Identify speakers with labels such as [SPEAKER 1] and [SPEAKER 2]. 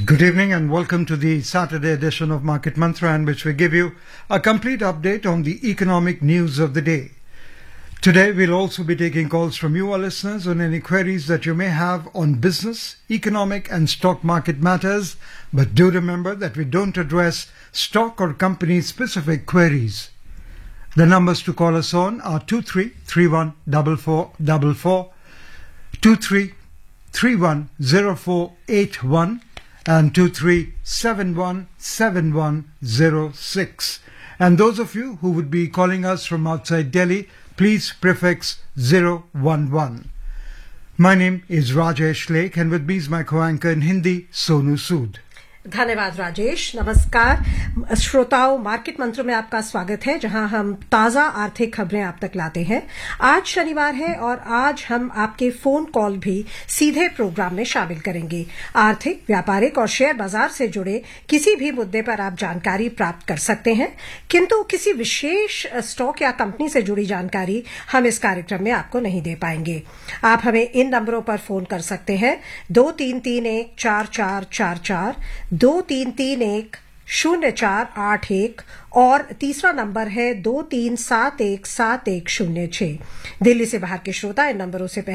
[SPEAKER 1] Good evening and welcome to the Saturday edition of Market Mantra, in which we give you a complete update on the economic news of the day. Today we'll also be taking calls from you, our listeners, on any queries that you may have on business, economic and stock market matters. But do remember that we don't address stock or company specific queries. The numbers to call us on are 23314444, 23310481 and 23717106. And those of you who would be calling us from outside Delhi, please prefix 011. My name is Rajesh Lake and with me is my co-anchor in Hindi, Sonu Sood.
[SPEAKER 2] धन्यवाद राजेश। नमस्कार श्रोताओं, market मंत्र में आपका स्वागत है, जहां हम ताजा आर्थिक खबरें आप तक लाते हैं। आज शनिवार है और आज हम आपके फोन कॉल भी सीधे प्रोग्राम में शामिल करेंगे। आर्थिक, व्यापारिक और शेयर बाजार से जुड़े किसी भी मुद्दे पर आप जानकारी प्राप्त कर सकते हैं, किंतु किसी विशेष स्टॉक या कंपनी से जुड़ी जानकारी हम इस कार्यक्रम में आपको नहीं दे पाएंगे। आप हमें इन नंबरों पर फोन कर सकते हैं 23314444, 23310481 और तीसरा नंबर है 23717106। दिल्ली से बाहर के श्रोता इन नंबरों से